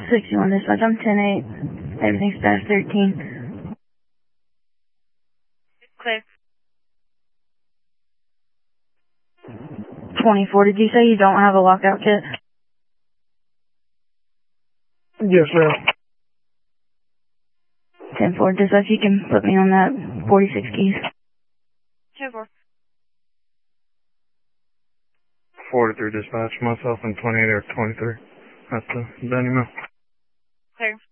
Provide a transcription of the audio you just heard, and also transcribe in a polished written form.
61 dispatch, I'm 10-8. Everything's past 13. Clear. 24, did you say you don't have a lockout kit? Yes, ma'am. 10-4, dispatch, you can put me on that 46 keys. 10-4. 43 dispatch, myself and 28 or 23. That's the email. Clear.